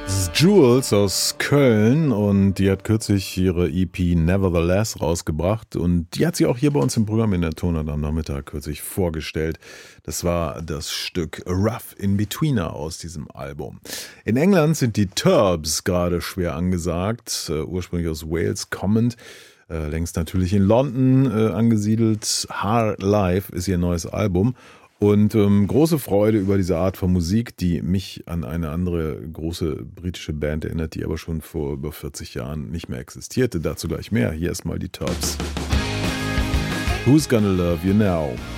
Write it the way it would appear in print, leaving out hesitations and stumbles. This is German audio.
Jules aus Köln und die hat kürzlich ihre EP Nevertheless rausgebracht und die hat sie auch hier bei uns im Programm in der Tonart am Nachmittag kürzlich vorgestellt. Das war das Stück A Rough In-Betweener aus diesem Album. In England sind die Turbs gerade schwer angesagt, ursprünglich aus Wales kommend. Längst natürlich in London angesiedelt. Hard Life ist ihr neues Album. Und große Freude über diese Art von Musik, die mich an eine andere große britische Band erinnert, die aber schon vor über 40 Jahren nicht mehr existierte. Dazu gleich mehr. Hier erstmal die Turbs. Who's Gonna Love You Now?